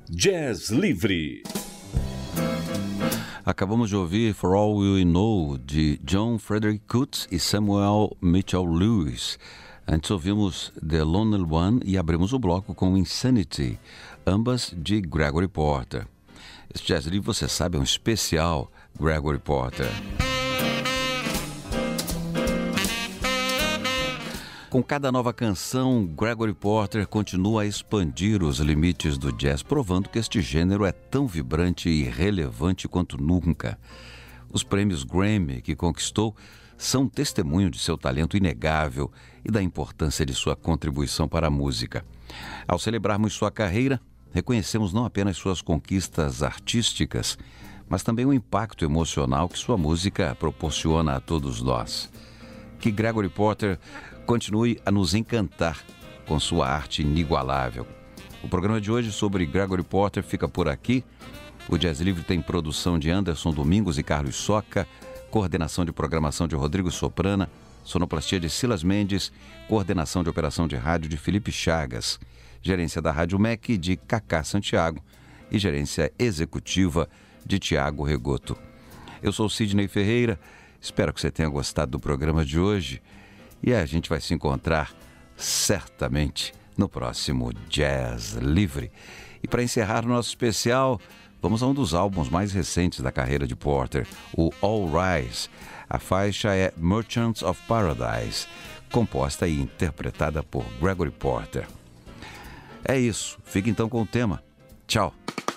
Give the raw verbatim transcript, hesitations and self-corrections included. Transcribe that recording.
Jazz Livre. Acabamos de ouvir For All We Know, de John Frederick Coots e Samuel Mitchell Lewis. Antes ouvimos The Lonely One e abrimos o bloco com Insanity, ambas de Gregory Porter. Esse Jazz Livre, você sabe, é um especial Gregory Porter. Com cada nova canção, Gregory Porter continua a expandir os limites do jazz, provando que este gênero é tão vibrante e relevante quanto nunca. Os prêmios Grammy que conquistou são testemunho de seu talento inegável e da importância de sua contribuição para a música. Ao celebrarmos sua carreira, reconhecemos não apenas suas conquistas artísticas, mas também o impacto emocional que sua música proporciona a todos nós. Que Gregory Porter continue a nos encantar com sua arte inigualável. O programa de hoje sobre Gregory Porter fica por aqui. O Jazz Livre tem produção de Anderson Domingos e Carlos Soca, coordenação de programação de Rodrigo Soprana, sonoplastia de Silas Mendes, coordenação de operação de rádio de Felipe Chagas, gerência da Rádio M E C de Cacá Santiago e gerência executiva de Tiago Regoto. Eu sou Sidney Ferreira, espero que você tenha gostado do programa de hoje e a gente vai se encontrar certamente no próximo Jazz Livre. E para encerrar o nosso especial, vamos a um dos álbuns mais recentes da carreira de Porter, o All Rise. A faixa é Merchants of Paradise, composta e interpretada por Gregory Porter. É isso, fique então com o tema. Tchau!